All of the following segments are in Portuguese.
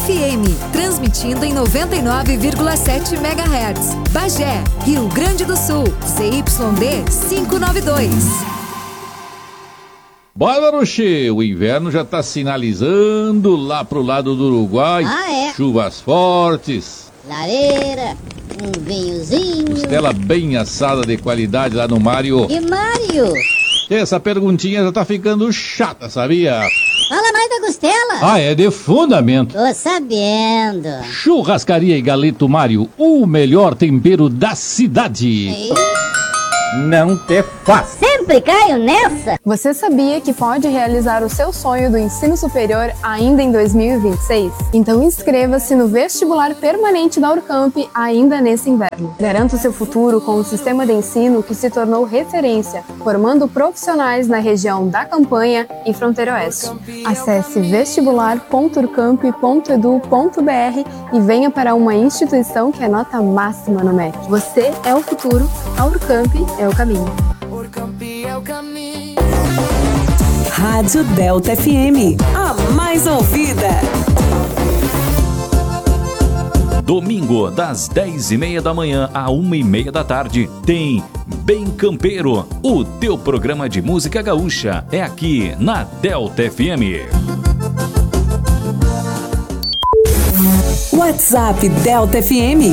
FM, transmitindo em 99,7 MHz. Bagé, Rio Grande do Sul, ZYD 592. Bárbaro, o inverno já está sinalizando lá pro lado do Uruguai. Chuvas fortes. Lareira, um vinhozinho. Costela bem assada de qualidade lá no Mário. E Mário? Essa perguntinha já tá ficando chata, sabia? Fala mais da costela. É de fundamento. Tô sabendo. Churrascaria e Galeto Mário, o melhor tempero da cidade. Não te faz. Sempre caio nessa. Você sabia que pode realizar o seu sonho do ensino superior ainda em 2026? Então inscreva-se no vestibular permanente da Urcamp ainda nesse inverno. Garanta o seu futuro com um sistema de ensino que se tornou referência, formando profissionais na região da Campanha e Fronteira Oeste. Acesse vestibular.urcamp.edu.br e venha para uma instituição que é nota máxima no MEC. Você é o futuro, a Urcamp é o caminho. Rádio Delta FM, a mais ouvida. Domingo, das 10h30 da manhã a 1h30 da tarde, tem Bem Campeiro, o teu programa de música gaúcha. É aqui na Delta FM. WhatsApp Delta FM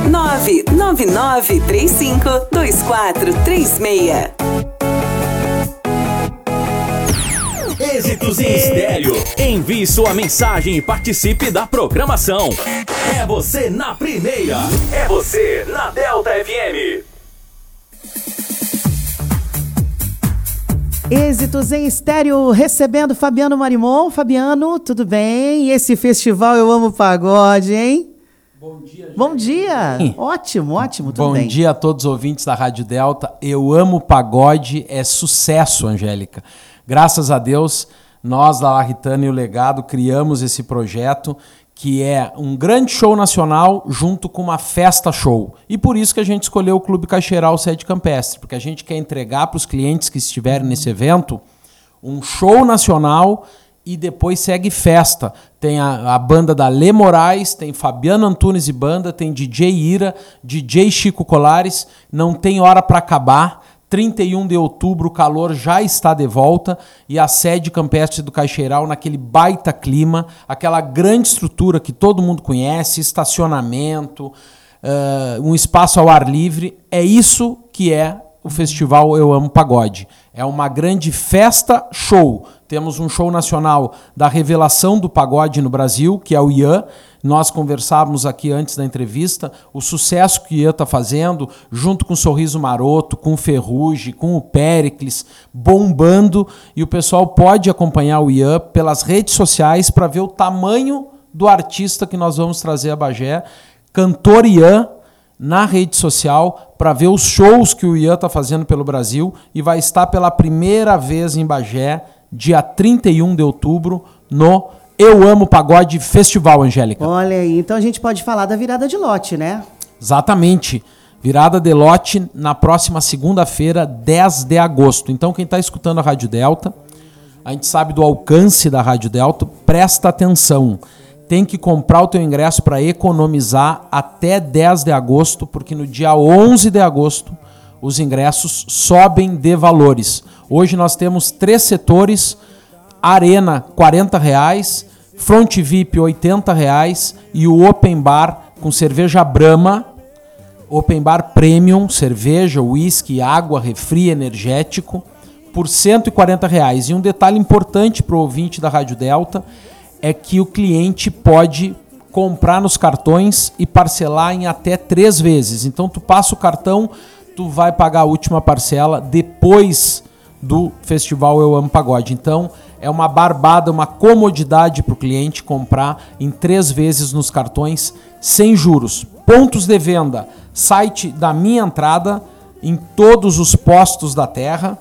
999352436. Êxitos em estéreo. Envie sua mensagem e participe da programação. É você na primeira. É você na Delta FM. Êxitos em estéreo, recebendo Fabiano Marimon. Fabiano, tudo bem? E esse festival Eu Amo Pagode, hein? Bom dia, gente. Bom dia. Ótimo, tudo bem. Bom dia a todos os ouvintes da Rádio Delta. Eu Amo Pagode é sucesso, Angélica. Graças a Deus, nós da La Ritana e o Legado criamos esse projeto que é um grande show nacional junto com uma festa show. E por isso que a gente escolheu o Clube Caixeiral Sede Campestre, porque a gente quer entregar para os clientes que estiverem nesse evento um show nacional e depois segue festa. Tem a banda da Lê Moraes, tem Fabiano Antunes e banda, tem DJ Ira, DJ Chico Colares, não tem hora para acabar. 31 de outubro o calor já está de volta e a sede campestre do Caixeiral naquele baita clima, aquela grande estrutura que todo mundo conhece, estacionamento, um espaço ao ar livre. É isso que é o festival Eu Amo Pagode. É uma grande festa show. Temos um show nacional da revelação do pagode no Brasil, que é o Ian. Nós conversávamos aqui antes da entrevista, o sucesso que o Ian está fazendo, junto com o Sorriso Maroto, com o Ferrugem, com o Péricles, bombando. E o pessoal pode acompanhar o Ian pelas redes sociais para ver o tamanho do artista que nós vamos trazer a Bagé. Cantor Ian, na rede social, para ver os shows que o Ian está fazendo pelo Brasil, e vai estar pela primeira vez em Bagé, dia 31 de outubro, no Eu Amo Pagode Festival, Angélica. Olha aí, então a gente pode falar da virada de lote, né? Exatamente. Virada de lote na próxima segunda-feira, 10 de agosto. Então quem está escutando a Rádio Delta, a gente sabe do alcance da Rádio Delta, presta atenção. Tem que comprar o teu ingresso para economizar até 10 de agosto, porque no dia 11 de agosto os ingressos sobem de valores. Hoje nós temos 3 setores: Arena R$40, Front VIP R$80 e o Open Bar com cerveja Brahma, Open Bar Premium, cerveja, uísque, água, refri, energético, por R$140. E um detalhe importante para o ouvinte da Rádio Delta é que o cliente pode comprar nos cartões e parcelar em até 3 vezes. Então tu passa o cartão, tu vai pagar a última parcela depois do Festival Eu Amo Pagode. Então é uma barbada, uma comodidade para o cliente comprar em 3 vezes nos cartões sem juros. Pontos de venda, site da Minha Entrada, em todos os postos da terra,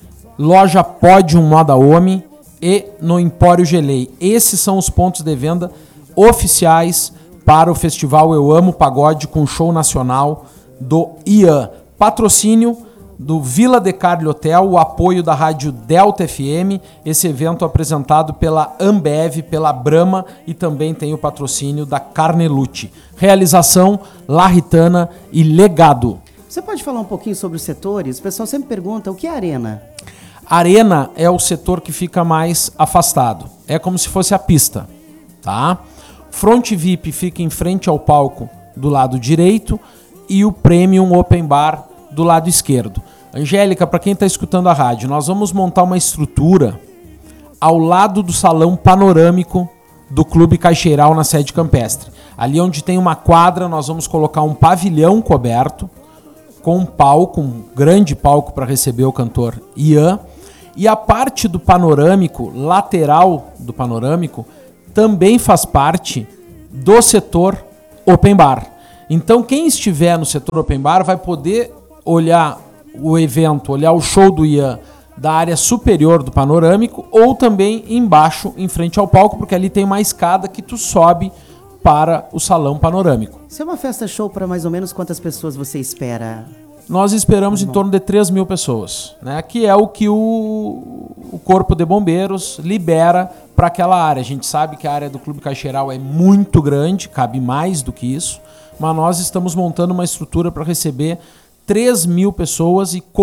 loja Podium Moda Homem e no Empório Gelei. Esses são os pontos de venda oficiais para o Festival Eu Amo Pagode com show nacional do Ian. Patrocínio do Vila de Carle Hotel, o apoio da Rádio Delta FM, esse evento apresentado pela Ambev, pela Brahma e também tem o patrocínio da Carnelucci. Realização Larritana e Legado. Você pode falar um pouquinho sobre os setores? O pessoal sempre pergunta, o que é arena? Arena é o setor que fica mais afastado. É como se fosse a pista, tá? Front VIP fica em frente ao palco do lado direito e o Premium Open Bar do lado esquerdo. Angélica, para quem está escutando a rádio, nós vamos montar uma estrutura ao lado do salão panorâmico do Clube Caixeiral na sede campestre. Ali onde tem uma quadra, nós vamos colocar um pavilhão coberto com um palco, um grande palco para receber o cantor Ian. E a parte do panorâmico, lateral do panorâmico, também faz parte do setor Open Bar. Então quem estiver no setor Open Bar vai poder olhar o evento, olhar o show do Ian da área superior do panorâmico ou também embaixo, em frente ao palco, porque ali tem uma escada que tu sobe para o salão panorâmico. Se é uma festa show, para mais ou menos quantas pessoas você espera? Nós esperamos em torno de 3 mil pessoas, né? Que é o que o Corpo de Bombeiros libera para aquela área. A gente sabe que a área do Clube Caixeiral é muito grande, cabe mais do que isso, mas nós estamos montando uma estrutura para receber 3 mil pessoas e